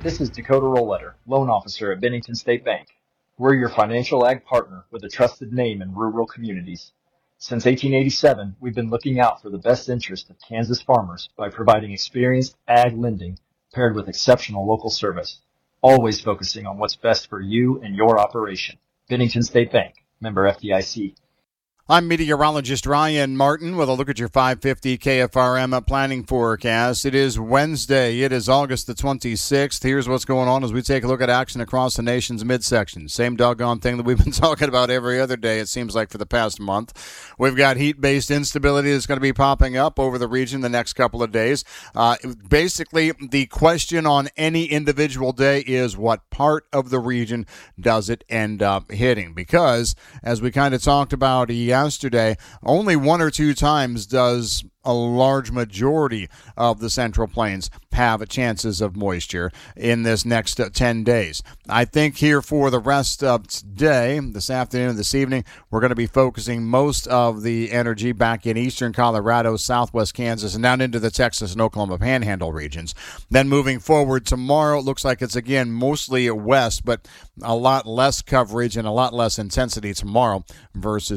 This is Dakota Roletter, loan officer at Bennington State Bank. We're your financial ag partner with a trusted name in rural communities. Since 1887, we've been looking out for the best interest of Kansas farmers by providing experienced ag lending paired with exceptional local service, always focusing on what's best for you and your operation. Bennington State Bank, member FDIC. I'm meteorologist Ryan Martin with a look at your 550 KFRM planning forecast. It is Wednesday. It is August the 26th. Here's what's going on as we take a look at action across the nation's midsection. Same doggone thing that we've been talking about every other day, it seems like, for the past month. We've got heat-based instability that's going to be popping up over the region the next couple of days. Basically, the question on any individual day is what part of the region does it end up hitting? Because, as we kind of talked about yesterday, only one or two times does a large majority of the Central Plains have chances of moisture in this next 10 days. I think here for the rest of today, this afternoon and this evening, we're going to be focusing most of the energy back in eastern Colorado, southwest Kansas, and down into the Texas and Oklahoma Panhandle regions. Then moving forward tomorrow, it looks like it's again mostly west, but a lot less coverage and a lot less intensity tomorrow versus